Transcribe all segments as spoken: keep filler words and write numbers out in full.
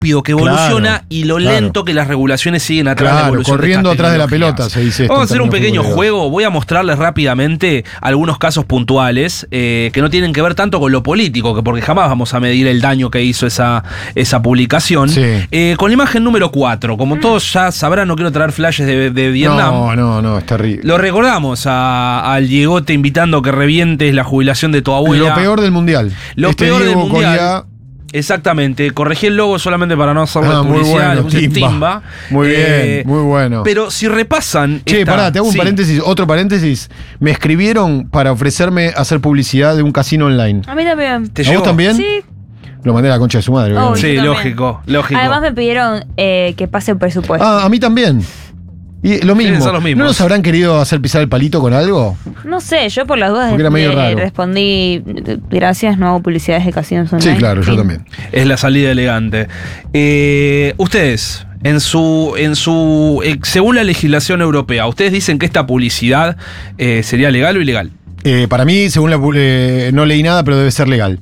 rápido que evoluciona Claro, y lo claro. lento que las regulaciones siguen atrás de la Claro, evolución. corriendo de estas atrás de la tecnologías. pelota, se dice esto Vamos a en hacer un términos pequeño futboleros. juego. Voy a mostrarles rápidamente algunos casos puntuales eh, que no tienen que ver tanto con lo político, que porque jamás vamos a medir el daño que hizo esa, esa publicación. Sí. Eh, con la imagen número cuatro. Como todos ya sabrán, no quiero traer flashes de, de Vietnam. No, no, no, es terrible. Lo recordamos a- al Diegote invitando que revientes la jubilación de tu abuela. Lo peor del mundial. Lo Este peor del Diego mundial. Coria- Exactamente, corregí el logo solamente para no hacerle Ah, muy publicidad, bueno, le puse Timba. Timba. Muy Eh, bien, muy bueno. Pero si repasan. Che, esta- pará, te hago un sí. paréntesis, otro paréntesis. Me escribieron para ofrecerme hacer publicidad de un casino online. A mí también. ¿Te ¿A llegó? vos también? Sí. Lo mandé a la concha de su madre. Obvio. obviamente. Sí, Yo también. lógico, lógico. Además me pidieron eh, que pase el presupuesto. Ah, a mí también. Y lo mismo. son los mismos. ¿No nos habrán querido hacer pisar el palito con algo? No sé, yo por las dudas Porque era medio le raro. respondí, gracias, no hago publicidades de casinos online. Sí, claro, yo Fin. también. Es la salida elegante. Eh, ustedes, en su, en su, eh, según la legislación europea, ustedes dicen que esta publicidad eh, sería legal o ilegal. Eh, para mí, según la pu- eh, no leí nada, pero debe ser legal.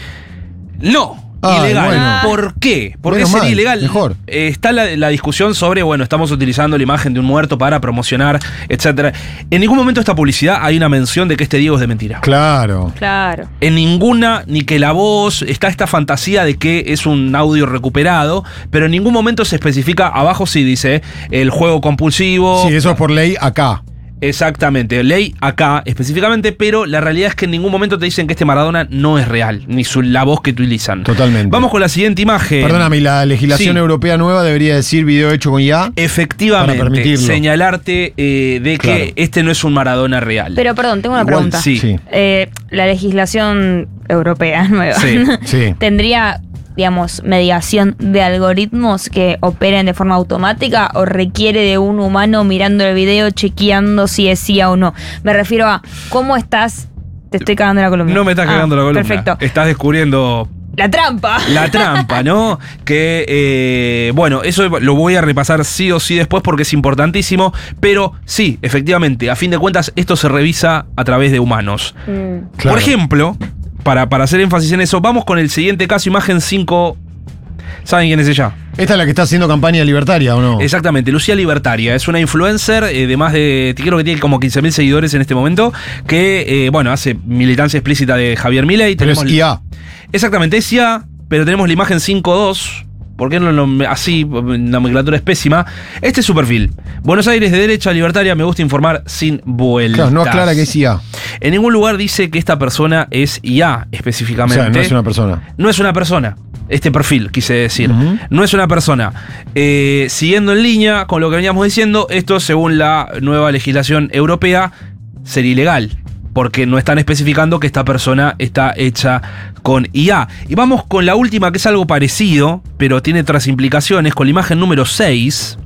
No. Ah, ilegal. bueno. ¿Por qué? ¿Por qué Menos sería mal, ilegal? mejor. Eh, está la, la discusión sobre, bueno, estamos utilizando la imagen de un muerto para promocionar, etcétera. En ningún momento de esta publicidad hay una mención de que este Diego es de mentira. Claro. Claro. En ninguna, ni que la voz, está esta fantasía de que es un audio recuperado, pero en ningún momento se especifica, abajo sí dice, el juego compulsivo. Sí, eso es por ley acá. Exactamente, ley acá específicamente, pero la realidad es que en ningún momento te dicen que este Maradona no es real, ni su, la voz que utilizan. Totalmente. Vamos con la siguiente imagen. Perdóname, ¿y la legislación Sí. europea nueva debería decir video hecho con I A? Para Efectivamente, permitirlo. señalarte eh, de Claro. que este no es un Maradona real. Pero perdón, tengo una Igual, pregunta. sí. Sí. Eh, la legislación europea nueva Sí, sí. tendría, digamos, mediación de algoritmos que operen de forma automática o requiere de un humano mirando el video chequeando si es sí o no. Me refiero a cómo estás. Te estoy cagando la columna. No me estás Ah, cagando la columna. Perfecto. Estás descubriendo La trampa. la trampa, ¿no? Que, eh, bueno, eso lo voy a repasar sí o sí después porque es importantísimo, pero sí, efectivamente, a fin de cuentas, esto se revisa a través de humanos. Mm. Claro. Por ejemplo, para, para hacer énfasis en eso, vamos con el siguiente caso, imagen cinco. ¿Saben quién es ella? ¿Esta es la que está haciendo campaña libertaria o no? Exactamente, Lucía Libertaria, es una influencer eh, de más de, creo que tiene como quince mil seguidores en este momento, que, eh, bueno, hace militancia explícita de Javier Milei. Pero es Tenemos- I A. Exactamente, es I A, pero tenemos la imagen cinco dos. ¿Por qué no lo así? La nomenclatura es pésima. Este es su perfil. Buenos Aires de derecha, libertaria, me gusta informar sin vueltas. Claro, no aclara que es I A. En ningún lugar dice que esta persona es I A O específicamente. sea, no es una persona. No es una persona. Este perfil, quise decir. Ujú. No es una persona. Eh, siguiendo en línea con lo que veníamos diciendo, esto según la nueva legislación europea sería ilegal. Porque no están especificando que esta persona está hecha con I A. Y vamos con la última, que es algo parecido, pero tiene otras implicaciones, con la imagen número seis.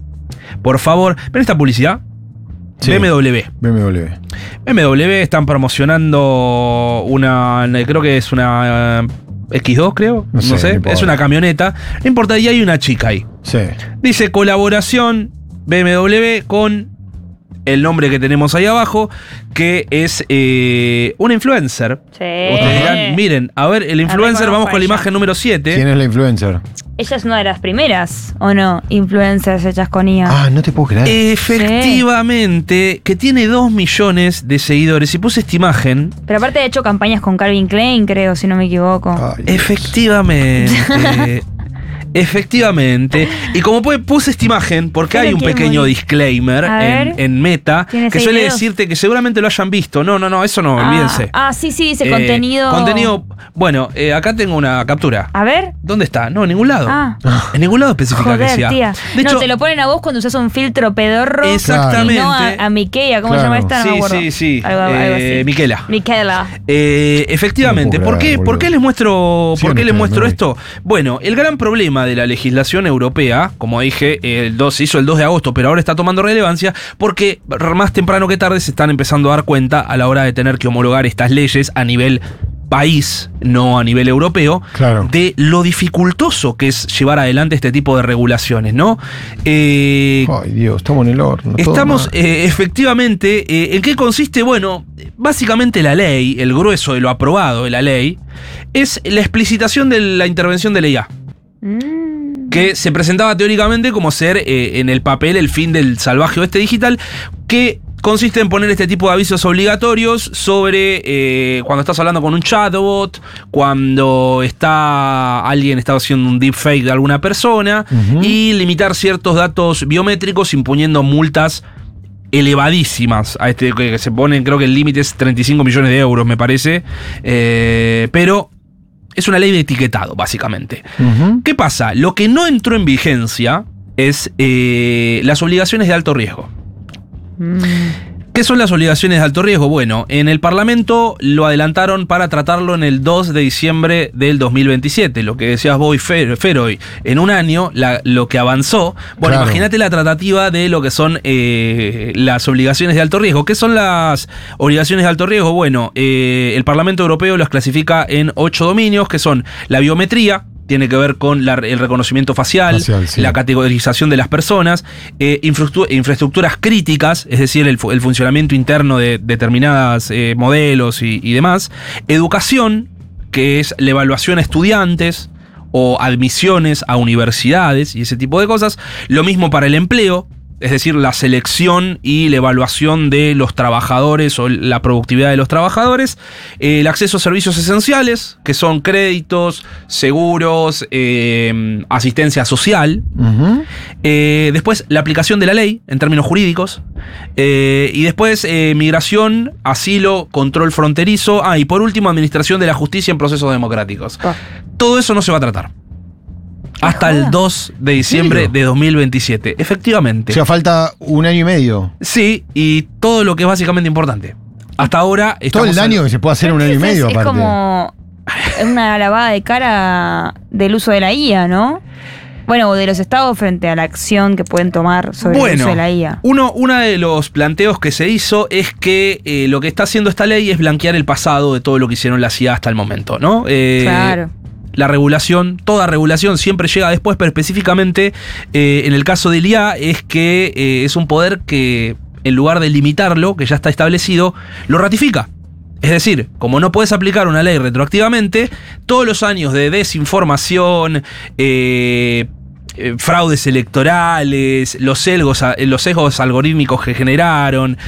Por favor, ¿ven esta publicidad? Sí. B M W. B M W. B M W están promocionando una, creo que es una eh, X dos, creo. No No, sé, sé, no importa. es una camioneta. No importa, y hay una chica ahí. Sí. Dice colaboración B M W con el nombre que tenemos ahí abajo, que es eh, una influencer. Sí. Ustedes dirán, miren, a ver, el influencer, reconozco vamos a con la ella. imagen número siete. ¿Quién es la influencer? Ella es una de las primeras, ¿o no? Influencers hechas con I A. Ah, no te puedo creer. Efectivamente, que tiene dos millones de seguidores. Y puse esta imagen. Pero aparte ha hecho campañas con Calvin Klein, creo, si no me equivoco. Ay, Dios. Efectivamente. Efectivamente. Y como puede, puse esta imagen porque Yo hay le un quiero pequeño morir. disclaimer A en, ver. en Meta ¿Tiene que seis suele dedos? decirte que seguramente lo hayan visto. No, no, no, eso no, Ah, olvídense. Ah, sí, sí, dice Eh, contenido. Contenido. Bueno, eh, acá tengo una captura. A ver. ¿Dónde está? No, en ningún lado. Ah. En ningún lado especifica que Joder, sea. tía. De no, hecho, te lo ponen a vos cuando usas un filtro pedorro. Exactamente. Y no a, a Miquela, ¿cómo Claro. se llama esta? No me sí, acuerdo. sí, sí. Algo, algo Eh, así. Miquela. Miquela. Eh, efectivamente, No puedo ¿por qué, creer, ¿por qué boludo. les muestro, Sí, por qué no les te- muestro no vi. esto? Bueno, el gran problema de la legislación europea, como dije, el dos, se hizo el dos de agosto, pero ahora está tomando relevancia porque más temprano que tarde se están empezando a dar cuenta a la hora de tener que homologar estas leyes a nivel país, no a nivel europeo, Claro. de lo dificultoso que es llevar adelante este tipo de regulaciones, ¿no? Eh, Ay, Dios, estamos en el horno. todo Estamos, mal. eh, efectivamente, eh, ¿en qué consiste? Bueno, básicamente la ley, el grueso de lo aprobado de la ley, es la explicitación de la intervención de la I A. Mm. que se presentaba teóricamente como ser eh, en el papel el fin del salvaje oeste digital, que consiste en poner este tipo de avisos obligatorios sobre eh, cuando estás hablando con un chatbot, cuando está alguien está haciendo un deepfake de alguna persona, uh-huh. y limitar ciertos datos biométricos imponiendo multas elevadísimas a este que se ponen, creo que el límite es treinta y cinco millones de euros, me parece, eh, pero es una ley de etiquetado, básicamente. Uh-huh. ¿Qué pasa? Lo que no entró en vigencia es eh, las obligaciones de alto riesgo. ¿Qué son las obligaciones de alto riesgo? Bueno, en el Parlamento lo adelantaron para tratarlo en el dos de diciembre del dos mil veintisiete. Lo que decías vos, Feroy, en un año la, lo que avanzó. Bueno, claro. Imagínate la tratativa de lo que son eh, las obligaciones de alto riesgo. ¿Qué son las obligaciones de alto riesgo? Bueno, eh, el Parlamento Europeo las clasifica en ocho dominios, que son la biometría, tiene que ver con la, el reconocimiento facial, facial sí. la categorización de las personas, eh, infraestructura, infraestructuras críticas, es decir, el, el funcionamiento interno de determinadas eh, modelos y, y demás, educación, que es la evaluación a estudiantes o admisiones a universidades y ese tipo de cosas, lo mismo para el empleo, es decir, la selección y la evaluación de los trabajadores o la productividad de los trabajadores, eh, el acceso a servicios esenciales, que son créditos, seguros, eh, asistencia social, uh-huh. eh, después la aplicación de la ley en términos jurídicos, eh, y después eh, migración, asilo, control fronterizo, ah, y por último administración de la justicia en procesos democráticos. Oh. Todo eso no se va a tratar hasta el dos de diciembre de dos mil veintisiete, efectivamente. O sea, falta un año y medio. Sí, y todo lo que es básicamente importante. Hasta ahora... Todo el daño que se puede hacer en un año y medio, es, aparte. Es como una lavada de cara del uso de la I A, ¿no? Bueno, o de los estados frente a la acción que pueden tomar sobre bueno, el uso de la I A. Uno, uno de los planteos que se hizo es que eh, lo que está haciendo esta ley es blanquear el pasado de todo lo que hicieron las I A hasta el momento, ¿no? Eh, claro. La regulación, toda regulación siempre llega después, pero específicamente eh, en el caso del I A es que eh, es un poder que en lugar de limitarlo, que ya está establecido, lo ratifica. Es decir, como no puedes aplicar una ley retroactivamente, todos los años de desinformación, eh, eh, fraudes electorales, los sesgos, los sesgos algorítmicos que generaron,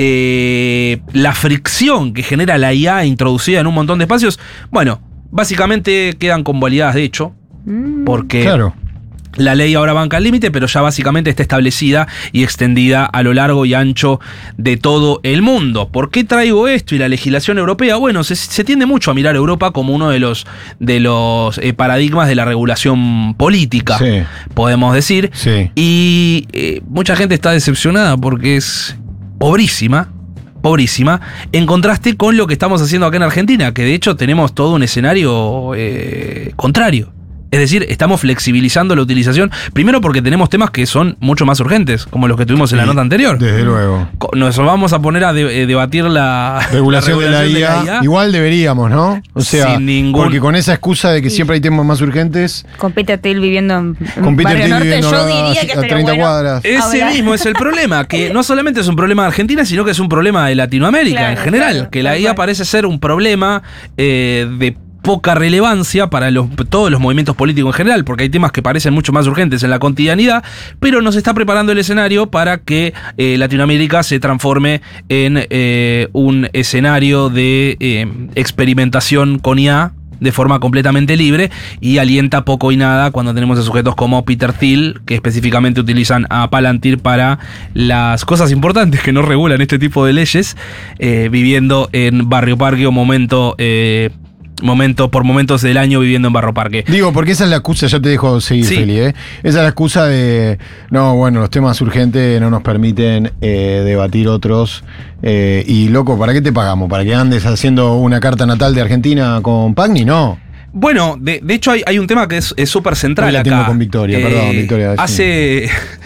eh, la fricción que genera la I A introducida en un montón de espacios, bueno, básicamente quedan convalidadas de hecho, porque claro. la ley ahora banca al límite, pero ya básicamente está establecida y extendida a lo largo y ancho de todo el mundo. ¿Por qué traigo esto y la legislación europea? Bueno, se, se tiende mucho a mirar a Europa como uno de los, de los eh, paradigmas de la regulación política, sí. podemos decir. Sí. Y eh, mucha gente está decepcionada porque es pobrísima. pobrísima, en contraste con lo que estamos haciendo acá en Argentina, que de hecho tenemos todo un escenario eh, contrario. Es decir, estamos flexibilizando la utilización, primero porque tenemos temas que son mucho más urgentes, como los que tuvimos sí, en la nota anterior. Desde luego. Nos vamos a poner a de, eh, debatir la regulación, la regulación de, la I A. de la I A. Igual deberíamos, ¿no? O sea, sin ningún... porque con esa excusa de que siempre hay temas más urgentes. Compite a Til viviendo en, en Compite Barrio Til Norte, viviendo yo a, diría que a treinta bueno cuadras. Ese hablar. mismo es el problema, que no solamente es un problema de Argentina, sino que es un problema de Latinoamérica claro, en general, claro, que la I A claro. parece ser un problema eh, de poca relevancia para los, todos los movimientos políticos en general, porque hay temas que parecen mucho más urgentes en la cotidianidad, pero nos está preparando el escenario para que eh, Latinoamérica se transforme en eh, un escenario de eh, experimentación con I A de forma completamente libre, y alienta poco y nada cuando tenemos a sujetos como Peter Thiel, que específicamente utilizan a Palantir para las cosas importantes que no regulan este tipo de leyes, eh, viviendo en Barrio Parque o momento... Eh, Momento, por momentos del año viviendo en Barrio Parque. Digo, porque esa es la excusa, ya te dejo seguir, sí. Feli, ¿eh? Esa es la excusa de, no, bueno, los temas urgentes no nos permiten eh, debatir otros. Eh, y, loco, ¿para qué te pagamos? ¿Para que andes haciendo una carta natal de Argentina con Pagni? No. Bueno, de, de hecho hay, hay un tema que es súper central la acá. tengo con Victoria, eh, perdón, Victoria. Hace,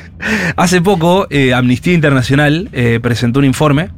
hace poco, eh, Amnistía Internacional eh, presentó un informe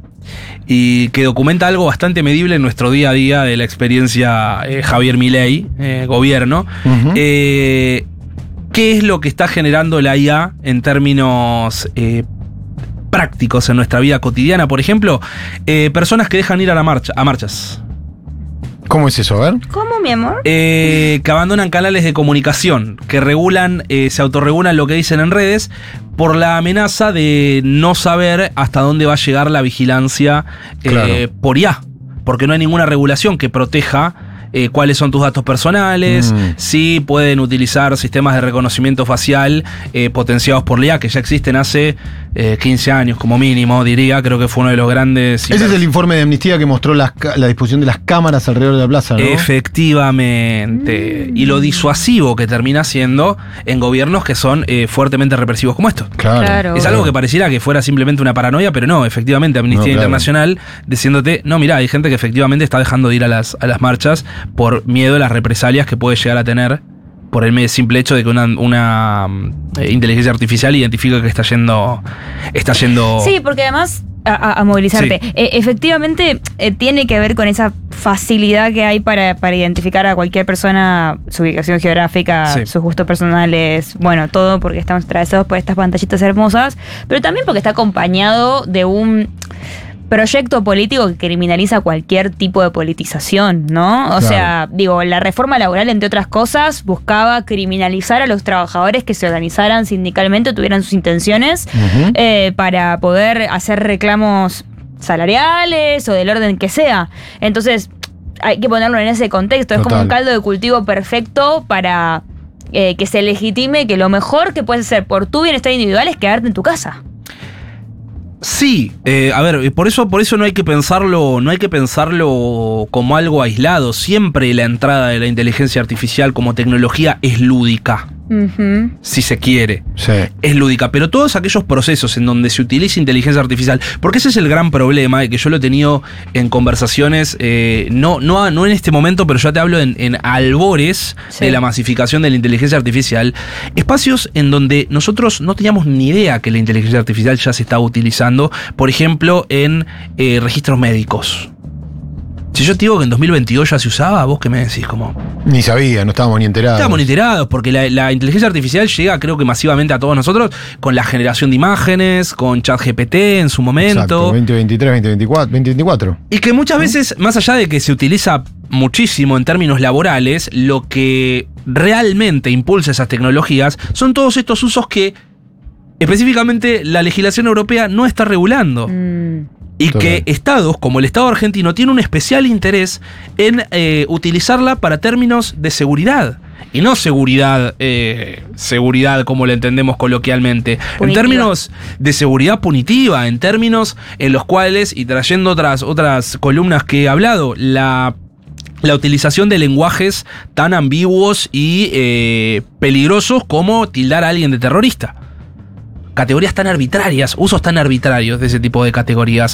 y que documenta algo bastante medible en nuestro día a día de la experiencia eh, Javier Milei, eh, gobierno. Uh-huh. Eh, ¿Qué es lo que está generando la I A en términos eh, prácticos en nuestra vida cotidiana? Por ejemplo, eh, personas que dejan ir a la marcha, a marchas. ¿Cómo es eso? A ver. ¿Cómo, mi amor? Eh, que abandonan canales de comunicación, que regulan, eh, se autorregulan lo que dicen en redes por la amenaza de no saber hasta dónde va a llegar la vigilancia eh, Claro. por I A, porque no hay ninguna regulación que proteja eh, cuáles son tus datos personales, Mm. si pueden utilizar sistemas de reconocimiento facial eh, potenciados por la I A, que ya existen hace eh, quince años como mínimo, diría, creo que fue uno de los grandes... Ese es el informe de Amnistía que mostró las ca- la disposición de las cámaras alrededor de la plaza, ¿no? Efectivamente. Y lo disuasivo que termina siendo en gobiernos que son eh, fuertemente represivos como estos. Claro. Claro. Es algo que pareciera que fuera simplemente una paranoia, pero no, efectivamente, Amnistía No, claro. Internacional diciéndote, no, mirá, hay gente que efectivamente está dejando de ir a las, a las marchas por miedo a las represalias que puede llegar a tener por el simple hecho de que una, una eh, inteligencia artificial identifica que está yendo, está yendo... Sí, porque además a, a- a movilizarte. Sí. Eh, efectivamente, eh, tiene que ver con esa facilidad que hay para, para identificar a cualquier persona, su ubicación geográfica, Sí. sus gustos personales, bueno, todo porque estamos atravesados por estas pantallitas hermosas, pero también porque está acompañado de un proyecto político que criminaliza cualquier tipo de politización, ¿no? O Claro. sea, digo, la reforma laboral, entre otras cosas, buscaba criminalizar a los trabajadores que se organizaran sindicalmente o tuvieran sus intenciones Ujú. eh, para poder hacer reclamos salariales o del orden que sea. Entonces, hay que ponerlo en ese contexto. Es como Total. un caldo de cultivo perfecto para eh, que se legitime que lo mejor que puedes hacer por tu bienestar individual es quedarte en tu casa. Sí, eh, a ver, por eso, por eso no hay que pensarlo, no hay que pensarlo como algo aislado. Siempre la entrada de la inteligencia artificial como tecnología es lúdica, Ujú. si se quiere. Sí. Es lúdica, pero todos aquellos procesos en donde se utiliza inteligencia artificial, porque ese es el gran problema, y que yo lo he tenido en conversaciones, eh, no, no, a- no en este momento, pero ya te hablo en, en albores Sí. de la masificación de la inteligencia artificial, espacios en donde nosotros no teníamos ni idea que la inteligencia artificial ya se estaba utilizando, por ejemplo, en eh, registros médicos. Si yo te digo que en dos mil veintidós ya se usaba, ¿vos qué me decís? Como... Ni sabía, no estábamos ni enterados. Estábamos enterados, porque la, la inteligencia artificial llega, creo que masivamente a todos nosotros, con la generación de imágenes, con ChatGPT en su momento. Exacto, veinte veintitrés, veinte veinticuatro, veinte veinticuatro. Y que muchas veces, más allá de que se utiliza muchísimo en términos laborales, lo que realmente impulsa esas tecnologías son todos estos usos que específicamente la legislación europea no está regulando. Mm. Y Total. que estados como el Estado argentino tienen un especial interés en eh, utilizarla para términos de seguridad. Y no seguridad, eh, seguridad como la entendemos coloquialmente. Punitiva. En términos de seguridad punitiva, en términos en los cuales, y trayendo otras, otras columnas que he hablado, la la utilización de lenguajes tan ambiguos y eh, peligrosos como tildar a alguien de terrorista. Categorías tan arbitrarias, usos tan arbitrarios de ese tipo de categorías.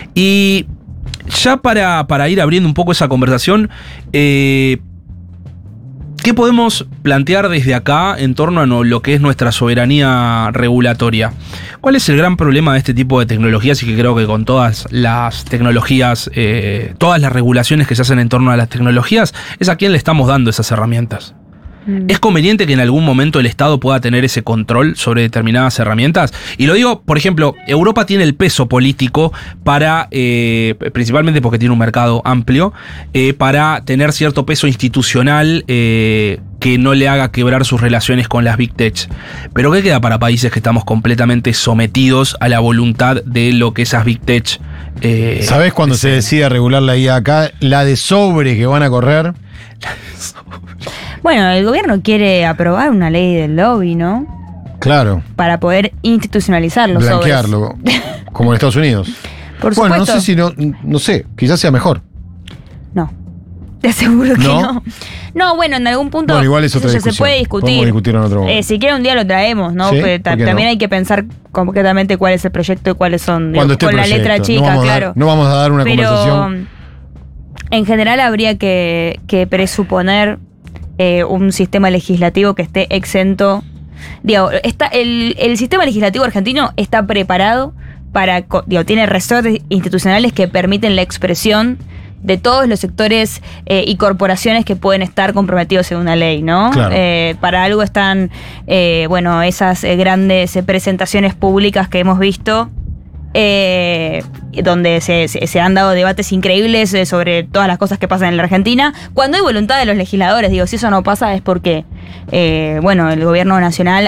Y ya para, para ir abriendo un poco esa conversación, eh, ¿qué podemos plantear desde acá en torno a no- lo que es nuestra soberanía regulatoria? ¿Cuál es el gran problema de este tipo de tecnologías? Y que creo que con todas las tecnologías, eh, todas las regulaciones que se hacen en torno a las tecnologías, es a quién le estamos dando esas herramientas. Mm. ¿Es conveniente que en algún momento el Estado pueda tener ese control sobre determinadas herramientas? Y lo digo, por ejemplo, Europa tiene el peso político para, eh, principalmente porque tiene un mercado amplio, eh, para tener cierto peso institucional eh, que no le haga quebrar sus relaciones con las Big Tech. Pero ¿qué queda para países que estamos completamente sometidos a la voluntad de lo que esas Big Tech... Eh, ¿Sabés cuando se decida regular la I A acá? La de sobre que van a correr. Bueno, el gobierno quiere aprobar una ley del lobby, ¿no? Claro. Para poder institucionalizar los sobres. Blanquearlo. Como en Estados Unidos. Por Bueno, supuesto. no sé si no. No sé, quizás sea mejor. No. Te aseguro que ¿No? no. No, bueno, en algún punto Bueno, igual es otra eso discusión. se puede discutir. Podemos discutir en otro momento. Eh, si quiere un día lo traemos, ¿no? ¿Sí? Porque ta- ¿Por qué también no? hay que pensar concretamente cuál es el proyecto y cuáles son digo, Cuando esté con el la letra proyecto. chica, no vamos a dar- claro. no vamos a dar una Pero conversación. en general habría que, que presuponer eh, un sistema legislativo que esté exento. Digo, está, el, el sistema legislativo argentino está preparado para, co- digo, tiene resortes institucionales que permiten la expresión de todos los sectores eh, y corporaciones que pueden estar comprometidos en una ley, ¿no? Claro. Eh, para algo están, eh, bueno, esas eh, grandes eh, presentaciones públicas que hemos visto Eh, donde se, se, se han dado debates increíbles sobre todas las cosas que pasan en la Argentina, cuando hay voluntad de los legisladores. Digo, si eso no pasa es porque, eh, bueno, el gobierno nacional